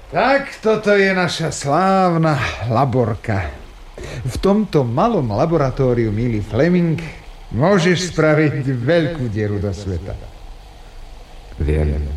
Tak, toto je naša slávna laborka. V tomto malom laboratóriu, milý Fleming, môžeš spraviť veľkú dieru do sveta. Viem.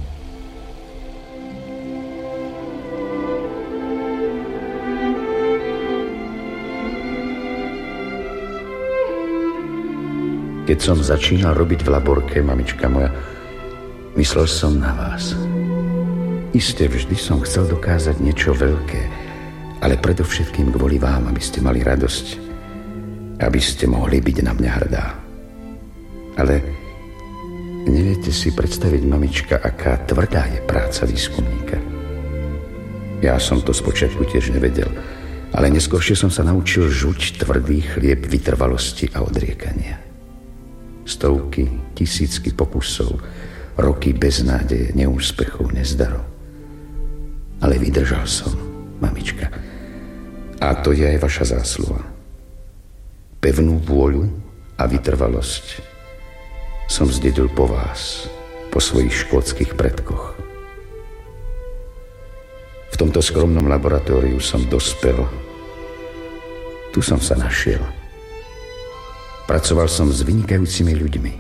Keď som začínal robiť v laborke, mamička moja, myslel som na vás. Isté, vždy som chcel dokázať niečo veľké, ale predovšetkým kvôli vám, aby ste mali radosť, aby ste mohli byť na mňa hrdá. Ale neviete si predstaviť, mamička, aká tvrdá je práca výskumníka. Ja som to spočiatku tiež nevedel, ale neskôršie som sa naučil žuť tvrdý chlieb vytrvalosti a odriekania. Stovky, tisícky pokusov, roky beznádeje, neúspechov, nezdarov. Ale vydržal som, mamička. A to je aj vaša zásluha. Pevnú vôľu a vytrvalosť som zdedil po vás, po svojich škótskych predkoch. V tomto skromnom laboratóriu som dospel. Tu som sa našiel. Pracoval som s vynikajúcimi ľuďmi.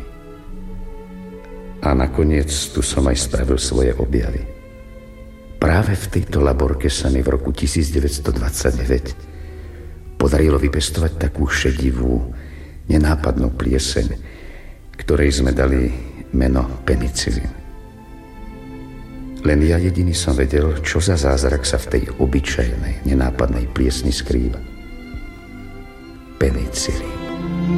A nakoniec tu som aj spravil svoje objavy. Práve v tejto laborke sa mi v roku 1929 podarilo vypestovať takú šedivú, nenápadnú plieseň, ktorej sme dali meno penicilín. Len ja jediný som vedel, čo za zázrak sa v tej obyčajnej, nenápadnej pliesni skrýva. Penicilín.